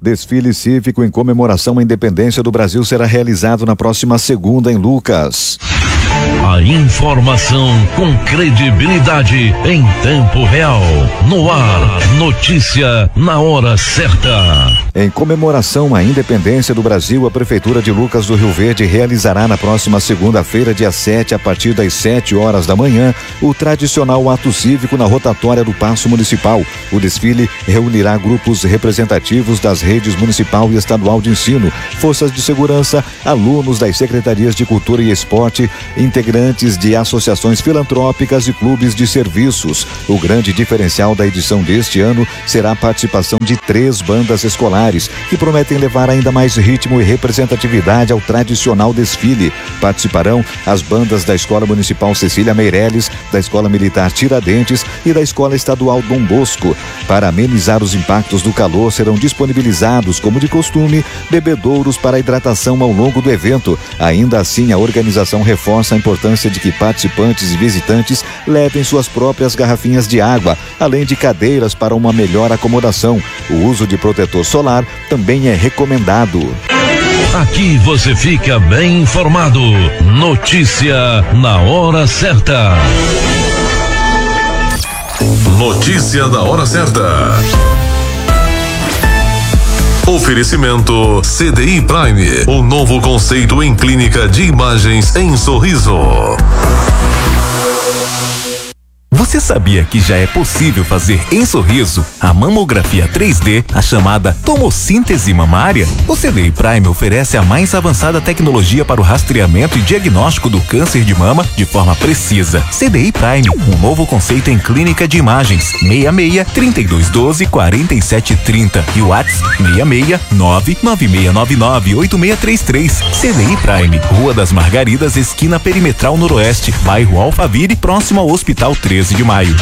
Desfile cívico em comemoração à independência do Brasil será realizado na próxima segunda em Lucas. A informação com credibilidade em tempo real. No ar, notícia na hora certa. Em comemoração à independência do Brasil, a Prefeitura de Lucas do Rio Verde realizará na próxima segunda-feira, dia 7, a partir das 7 horas da manhã, o tradicional ato cívico na rotatória do Paço Municipal. O desfile reunirá grupos representativos das redes municipal e estadual de ensino, forças de segurança, alunos das secretarias de Cultura e Esporte, integrantes de associações filantrópicas e clubes de serviços. O grande diferencial da edição deste ano será a participação de 3 bandas escolares, que prometem levar ainda mais ritmo e representatividade ao tradicional desfile. Participarão as bandas da Escola Municipal Cecília Meireles, da Escola Militar Tiradentes e da Escola Estadual Dom Bosco. Para amenizar os impactos do calor, serão disponibilizados, como de costume, bebedouros para hidratação ao longo do evento. Ainda assim, a organização reforça a importância de que participantes e visitantes levem suas próprias garrafinhas de água, além de cadeiras para uma melhor acomodação. O uso de protetor solar também é recomendado. Aqui você fica bem informado. Notícia na hora certa. Notícia da hora certa. Oferecimento CDI Prime, o novo conceito em clínica de imagens em Sorriso. Você sabia que já é possível fazer em Sorriso a mamografia 3D, a chamada tomossíntese mamária? O CDI Prime oferece a mais avançada tecnologia para o rastreamento e diagnóstico do câncer de mama de forma precisa. CDI Prime, um novo conceito em clínica de imagens. 66-3212-4730 e o WhatsApp 669-9699-8633. CDI Prime, Rua das Margaridas, esquina Perimetral Noroeste, bairro Alphaville, próximo ao Hospital 13 de Maio.